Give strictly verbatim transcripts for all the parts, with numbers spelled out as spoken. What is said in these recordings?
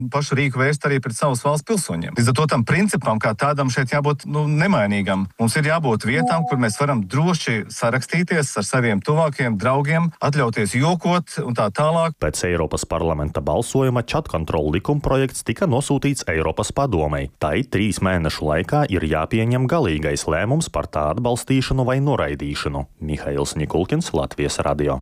pašu rīku vērst arī pret savas valsts pilsoņiem. Līdz ar to tam principam, kā tādam šeit jābūt nu, nemainīgam. Mums ir jābūt vietām, kur mēs varam droši sarakstīties ar saviem tuvākiem draugiem, atļauties jokot un tā tālāk. Pēc Eiropas parlamenta balsojuma chatkontrola likumprojekts tika nosūtīts Eiropas padomei. Tai trīs mēnešu laikā ir jāpieņem galīgais lēmums par tā atbalstīšanu vai noraidīšanu. Mihails Nikulkins, Latvijas radio.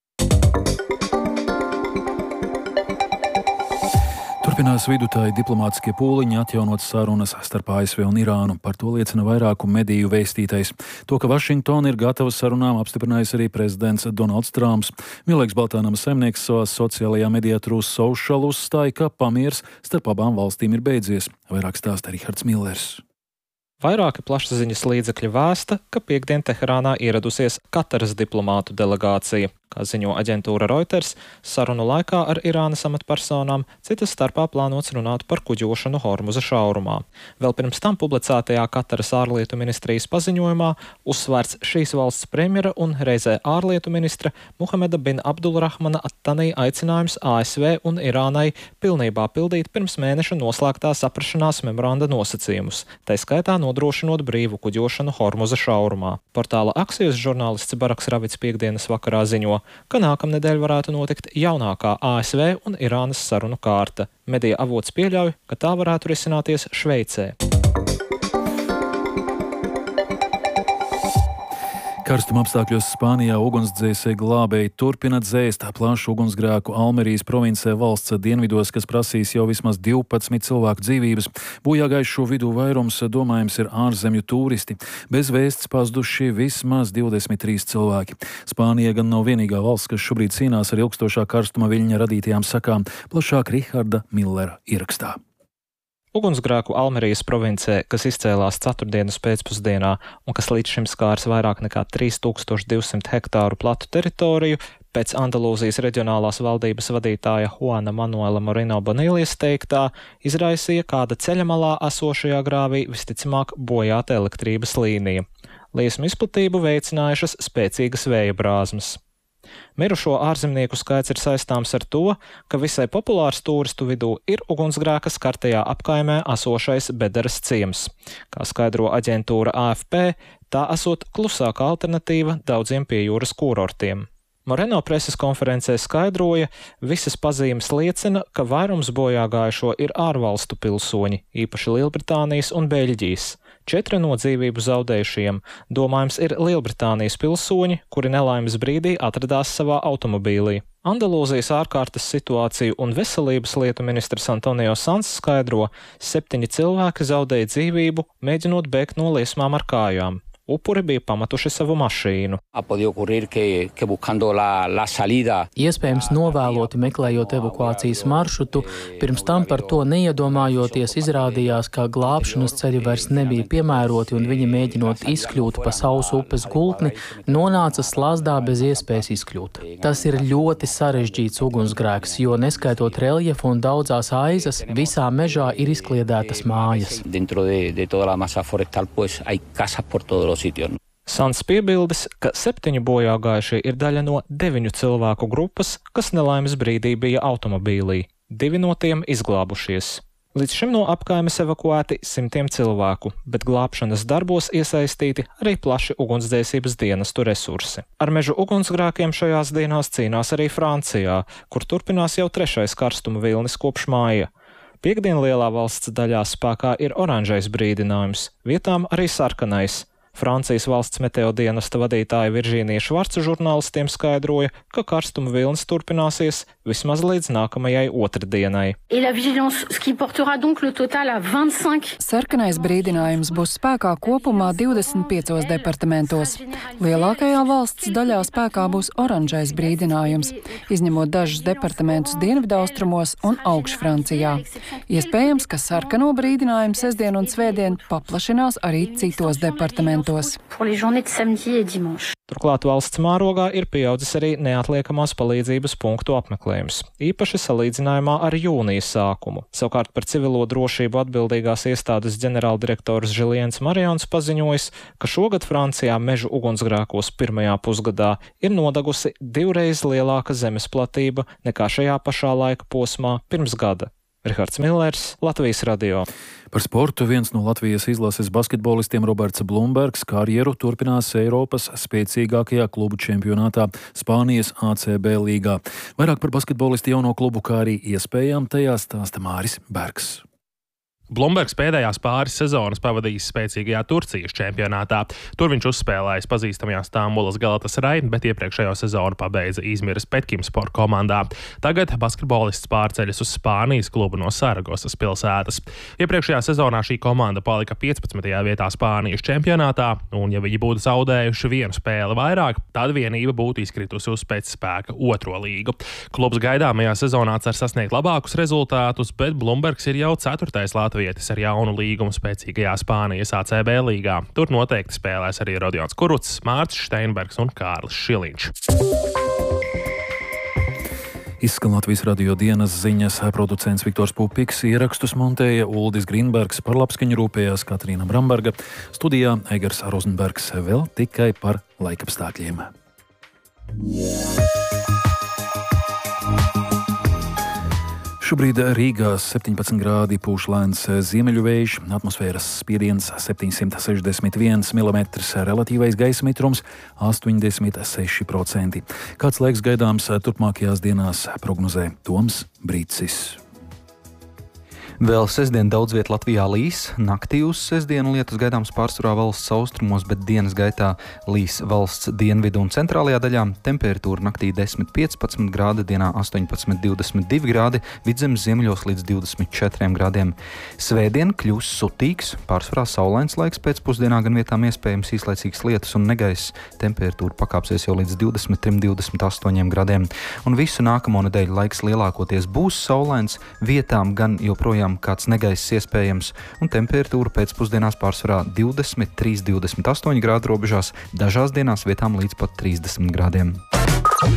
Turpinās vidutāji diplomātiskie pūliņi atjaunot sarunas starp A S V un Irānu. Par to liecina vairāku mediju vēstītais. To, ka Vašingtona ir gatava sarunām, apstiprinājis arī prezidents Donalds Trumps. Milēks Baltānama saimnieks savā sociālajā medijā Truth Social uzstāja, ka pamiers starp abām valstīm ir beidzies. Vairāk stāsta Rihards Millers. Vairāki plašsaziņas līdzekļi vēsta, ka piektdien Teherānā ieradusies Kataras diplomātu delegācija. Kā ziņo aģentūra Reuters, sarunu laikā ar Irānas amatpersonām citas starpā plānots runāt par kuģošanu Hormuza šaurumā. Vēl pirms tam publicētajā Kataras ārlietu ministrijas paziņojumā uzsvērts šīs valsts premjera un reizē ārlietu ministra Muhameda bin Abdulrahmana At-Tanī aicinājums A S V un Irānai pilnībā pildīt pirms mēneša noslēgtā saprašanās memoranda nosacījumus, tai skaitā nodrošinot brīvu kuģošanu Hormuza šaurumā. Portāla Axios žurnālists Baraks Ravits piekdienas vakarā ziņo, ka nākamnedēļ varētu notikt jaunākā A S V un Irānas sarunu kārta. Medija avots pieļauj, ka tā varētu risināties Šveicē. Karstuma apstākļos Spānijā ugunsdzēsēji glābēji turpina dzēst plašu ugunsgrēku Almerijas provincē valsts dienvidos, kas prasīs jau vismaz divpadsmit cilvēku dzīvības. Bojāgājušo vidū vairums, domājams, ir ārzemju turisti. Bez vēsts pazuduši vismaz divdesmit trīs cilvēki. Spānija gan nav vienīgā valsts, kas šobrīd cīnās ar ilgstošā karstuma viļņa radītajām sakām. Plašāk Riharda Millera ierakstā. Ugunsgrēku Almerijas provincē, kas izcēlās ceturtdienas pēcpusdienā un kas līdz šim skārs vairāk nekā trīs tūkstoši divsimt hektāru platu teritoriju, pēc Andalūzijas reģionālās valdības vadītāja Juana Manuela Moreno Bonilijas teiktā, izraisīja kāda ceļa malā esošajā grāvī visticamāk bojāta elektrības līnija. Liesmu izplatību veicinājušas spēcīgas vēja brāzmas. Mirušo ārzemnieku skaits ir saistāms ar to, ka visai populārs turistu vidū ir ugunsgrēka skartajā apkaimē esošais Bederas ciems. Kā skaidro aģentūra A F P, tā esot klusāka alternatīva daudziem pie jūras kūrortiem. Moreno preses konferencē skaidroja, visas pazīmes liecina, ka vairums bojāgājušo ir ārvalstu pilsoņi, īpaši Lielbritānijas un Beļģijas. Četri no dzīvību zaudējušiem, domājams, ir Lielbritānijas pilsoņi, kuri nelaimes brīdī atradās savā automobīlī. Andalūzijas ārkārtas situāciju un veselības lietu ministrs Antonio Sans skaidro, septiņi cilvēki zaudēja dzīvību, mēģinot bēgt no liesmām ar kājām. Upuri bija pametuši savu mašīnu. Iespējams novēloti meklējot evakuācijas maršrutu, pirms tam par to neiedomājoties izrādījās, ka glābšanas ceļi vairs nebija piemēroti un viņi mēģinot izkļūt pa sausu upes gultni, nonāca slazdā bez iespējas izkļūt. Tas ir ļoti sarežģīts ugunsgrēks, jo neskaitot reljefu un daudzās aizas, visā mežā ir izkliedētas mājas. Sans piebildes, ka septiņi bojāgājušie ir daļa no deviņu cilvēku grupas, kas nelaimes brīdī bija automobīlī. Divi no tiem izglābušies. Līdz šim no apkaimes evakuēti simtiem cilvēku, bet glābšanas darbos iesaistīti arī plaši ugunsdzēsības dienestu resursi. Ar mežu ugunsgrēkiem šajās dienās cīnās arī Francijā, kur turpinās jau trešais karstuma vilnis kopš māja. Piektdien lielā valsts daļā spēkā ir oranžais brīdinājums, vietām arī sarkanais. Francijas valsts meteodienesta vadītāja Viržīnija Švarca žurnālistiem skaidroja, ka karstuma vilnis turpināsies vismaz līdz nākamajai otrdienai. Sarkanais brīdinājums būs spēkā kopumā divdesmit piecos departamentos. Lielākajā valsts daļā spēkā būs oranžais brīdinājums, izņemot dažus departamentus dienvidaustrumos un augšfrancijā. Iespējams, ka sarkano brīdinājumu sestdien un svētdien paplašinās arī citos departamentos. Turklāt valsts mērogā ir pieaudzis arī neatliekamās palīdzības punktu apmeklējums, īpaši salīdzinājumā ar jūnijas sākumu. Savukārt par civilo drošību atbildīgās iestādes ģenerāldirektors Žiliens Marions paziņojis, ka šogad Francijā mežu ugunsgrēkos pirmajā pusgadā ir nodegusi divreiz lielāka zemes platība nekā šajā pašā laika posmā pirms gada. Rihards Millers, Latvijas radio. Par sportu viens no Latvijas izlases basketbolistiem Roberts Blumbergs karjeru turpinās Eiropas spēcīgākajā klubu čempionātā Spānijas A C B līgā. Vairāk par basketbolistu jauno klubu, kā arī iespējām tajā stāsta Māris Bergs. Blumbergs pēdējās pāris sezonas pavadījis spēcīgajā Turcijas čempionātā. Tur viņš uzspēlējis pazīstamajā Stambulas Galatasaray, bet iepriekšējo sezonu pabeidza Izmiras Petkimspor komandā. Tagad basketbolists pārceļas uz Spānijas klubu no Saragosas pilsētas. Iepriekšējā sezonā šī komanda palika piecpadsmitajā vietā Spānijas čempionātā, un ja viņi būtu zaudējuši vienu spēli vairāk, tad vienība būtu izkritusi uz pēcspēka otro līgu. Klubs gaidāmajā sezonā cer sasniegt labākus rezultātus, bet Blumbergs ir jau ceturtais Latvijas ar jaunu līgumu spēcīgajā Spānijas A C B līgā. Tur noteikti spēlēs arī Rodions Kurucs, Mārcis Steinbergs un Kārlis Šiliņš. Izskan Latvijas radio dienas ziņas, producents Viktors Pupiks, ierakstus montēja Uldis Grīnbergs, par labskaņu rūpējās Katrīna Bramberga, studijā Eigars Rozenbergs. Vēl tikai par laikapstākļiem. Šobrīd Rīgā septiņpadsmit grādi, pūš lēns ziemeļu vējš, atmosfēras spiediens septiņsimt sešdesmit viens milimetrs, relatīvais gaisa mitrums astoņdesmit seši procenti. Kāds laiks gaidāms turpmākajās dienās, prognozē Toms Brīcis. Vēl sestdien daudz viet Latvijā līs. Naktī uz sestdienu lietus gaidāms pārsvarā valsts austrumos, bet dienas gaitā līs valsts dienvidu un centrālajā daļā. Temperatūra naktī desmit piecpadsmit grādi, dienā astoņpadsmit divdesmit divi grādi, vidzemes ziemeļos līdz divdesmit četriem grādiem. Svētdien kļūs sutīgs, pārsvarā saulains laiks pēcpusdienā, gan vietām iespējams īslaicīgs lietus un negaiss. Temperatūra pakāpsies jau līdz divdesmit trim līdz divdesmit astoņiem grādiem. Un visu nākamo nedēļu laiks lielākoties būs saulains, vietām gan joprojām kāds negaiss iespējams, un temperatūra pēcpusdienās pārsvarā divdesmit trīs līdz divdesmit astoņi grādu robežās, dažās dienās vietām līdz pat trīsdesmit grādiem.